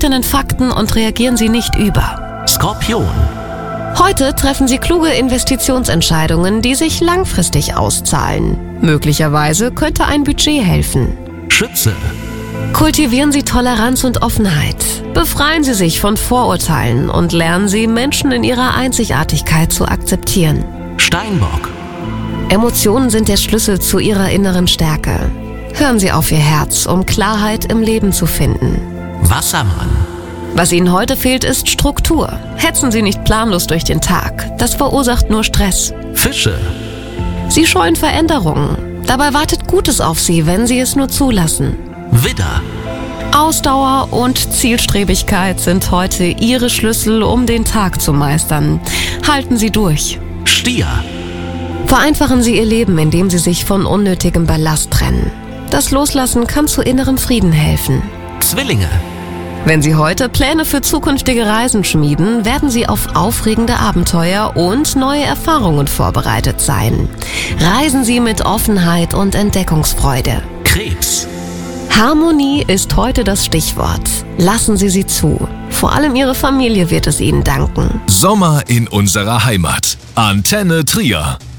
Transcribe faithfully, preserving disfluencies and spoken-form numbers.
nüchternen Fakten und reagieren Sie nicht über. Skorpion. Heute treffen Sie kluge Investitionsentscheidungen, die sich langfristig auszahlen. Möglicherweise könnte ein Budget helfen. Schütze. Kultivieren Sie Toleranz und Offenheit. Befreien Sie sich von Vorurteilen und lernen Sie, Menschen in ihrer Einzigartigkeit zu akzeptieren. Steinbock. Emotionen sind der Schlüssel zu Ihrer inneren Stärke. Hören Sie auf Ihr Herz, um Klarheit im Leben zu finden. Wassermann. Was Ihnen heute fehlt, ist Struktur. Hetzen Sie nicht planlos durch den Tag. Das verursacht nur Stress. Fische. Sie scheuen Veränderungen. Dabei wartet Gutes auf Sie, wenn Sie es nur zulassen. Widder. Ausdauer und Zielstrebigkeit sind heute Ihre Schlüssel, um den Tag zu meistern. Halten Sie durch. Stier. Vereinfachen Sie Ihr Leben, indem Sie sich von unnötigem Ballast trennen. Das Loslassen kann zu innerem Frieden helfen. Zwillinge. Wenn Sie heute Pläne für zukünftige Reisen schmieden, werden Sie auf aufregende Abenteuer und neue Erfahrungen vorbereitet sein. Reisen Sie mit Offenheit und Entdeckungsfreude. Krebs. Harmonie ist heute das Stichwort. Lassen Sie sie zu. Vor allem Ihre Familie wird es Ihnen danken. Sommer in unserer Heimat. Antenne Trier.